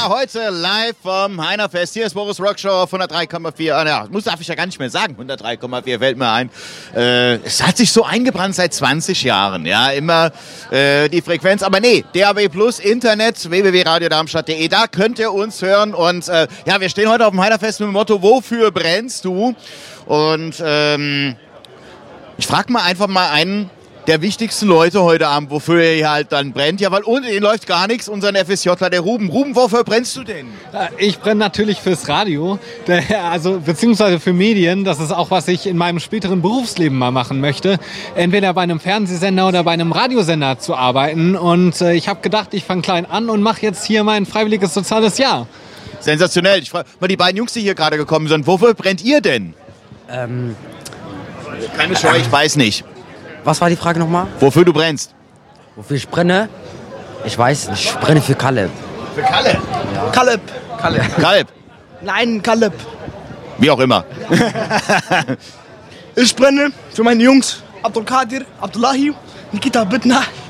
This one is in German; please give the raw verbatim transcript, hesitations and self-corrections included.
heute live vom Heinerfest. Hier ist Boris Rockshow auf hundertdrei Komma vier. Ah, ja, muss, darf ich ja gar nicht mehr sagen. hundertdrei Komma vier fällt mir ein. Äh, es hat sich so eingebrannt seit zwanzig Jahren. Ja, immer äh, die Frequenz. Aber nee, D A B Plus, Internet, w w w punkt radio darmstadt punkt d e. Da könnt ihr uns hören. Und äh, ja, wir stehen heute auf dem Heinerfest mit dem Motto, wofür brennst du? Und ähm, ich frage mal einfach mal einen der wichtigsten Leute heute Abend, wofür er hier halt dann brennt. Ja, weil ohne den läuft gar nichts. Unseren F S Jler, der Ruben. Ruben, wofür brennst du denn? Ich brenne natürlich fürs Radio, also beziehungsweise für Medien. Das ist auch, was ich in meinem späteren Berufsleben mal machen möchte. Entweder bei einem Fernsehsender oder bei einem Radiosender zu arbeiten. Und äh, ich habe gedacht, ich fange klein an und mache jetzt hier mein freiwilliges soziales Jahr. Sensationell. Ich frage mal die beiden Jungs, die hier gerade gekommen sind. Wofür brennt ihr denn? Ähm, Keine Scheu, ich weiß nicht. Was war die Frage nochmal? Wofür du brennst? Wofür ich brenne? Ich weiß nicht, ich brenne für Kaleb. Für Kalle? Ja. Kaleb. Kaleb. Kaleb? Nein, Kaleb. Wie auch immer. Ich brenne für meine Jungs. Abdul Kadir, Abdullahi, Nikita Bittner.